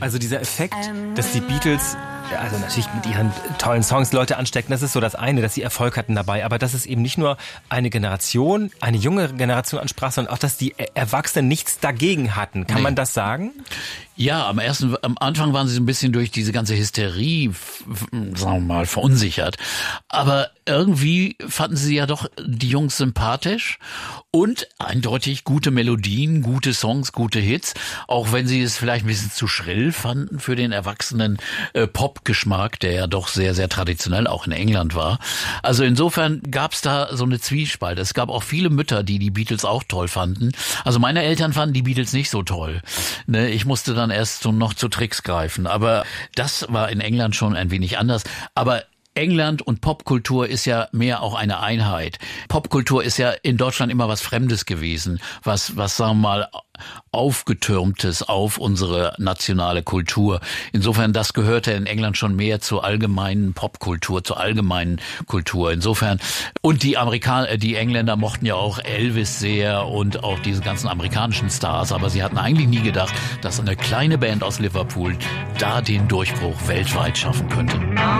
Also dieser Effekt, dass die Beatles, also natürlich mit ihren tollen Songs Leute anstecken, das ist so das eine, dass sie Erfolg hatten dabei, aber dass es eben nicht nur eine Generation, eine junge Generation ansprach, sondern auch, dass die Erwachsenen nichts dagegen hatten. Kann man das sagen? Ja, am Anfang waren sie so ein bisschen durch diese ganze Hysterie, sagen wir mal, verunsichert. Aber irgendwie fanden sie ja doch die Jungs sympathisch und eindeutig gute Melodien, gute Songs, gute Hits, auch wenn sie es vielleicht ein bisschen zu schrill fanden für den erwachsenen Pop-Geschmack, der ja doch sehr, sehr traditionell auch in England war. Also insofern gab es da so eine Zwiespalt. Es gab auch viele Mütter, die Beatles auch toll fanden. Also meine Eltern fanden die Beatles nicht so toll. Ne, ich musste dann erst noch zu Tricks greifen. Aber das war in England schon ein wenig anders. Aber England und Popkultur ist ja mehr auch eine Einheit. Popkultur ist ja in Deutschland immer was Fremdes gewesen, was sagen wir mal aufgetürmtes auf unsere nationale Kultur. Insofern, das gehörte in England schon mehr zur allgemeinen Popkultur, zur allgemeinen Kultur. Insofern, und die Engländer mochten ja auch Elvis sehr und auch diese ganzen amerikanischen Stars, aber sie hatten eigentlich nie gedacht, dass eine kleine Band aus Liverpool da den Durchbruch weltweit schaffen könnte.